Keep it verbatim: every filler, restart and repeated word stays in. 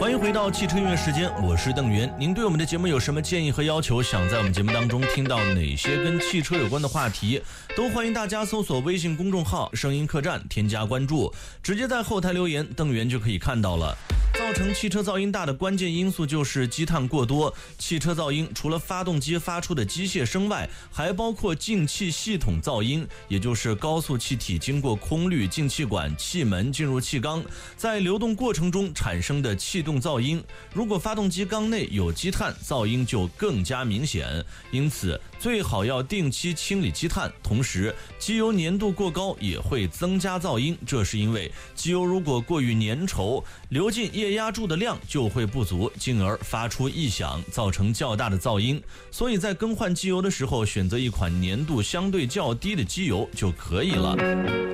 欢迎回到汽车音乐时间，我是邓源。您对我们的节目有什么建议和要求？想在我们节目当中听到哪些跟汽车有关的话题，都欢迎大家搜索微信公众号声音客栈，添加关注，直接在后台留言，邓源就可以看到了。造成汽车噪音大的关键因素就是积碳过多。汽车噪音除了发动机发出的机械声外，还包括进气系统噪音，也就是高速气体经过空滤、进气管、气门进入气缸，在流动过程中产生的气动噪音。如果发动机缸内有积碳，噪音就更加明显。因此最好要定期清理积碳，同时机油粘度过高也会增加噪音，这是因为机油如果过于粘稠，流进液压柱的量就会不足，进而发出异响，造成较大的噪音。所以在更换机油的时候，选择一款粘度相对较低的机油就可以了。